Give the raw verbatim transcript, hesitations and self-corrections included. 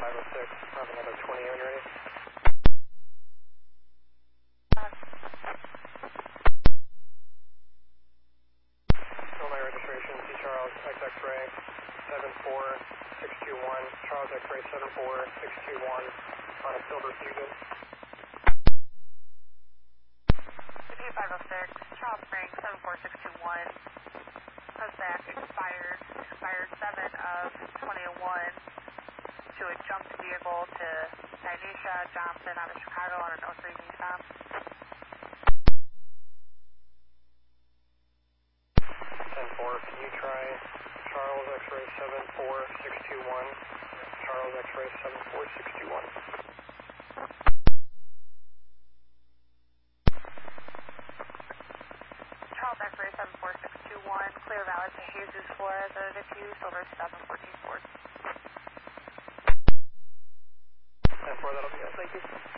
five oh six, have another twenty when you're ready. Only registration, C Charles, X X-ray, seven four six two one, Charles X-ray seven four six two one, on a silver Fusion. C P five oh six, Charles Frank seven four six two one, Prozac expired, expired seven of twenty-one, to a jumped vehicle to Tynesha Johnson out of Chicago on an oh three Nissan. ten four, can you try Charles X-ray seven four six two one, Charles X-ray seven four six two one. Charles X-ray seven four six two one, clear valid to Jesus Flores at a diffuse over two thousand fourteen Ford. ten four, that'll be it, thank you.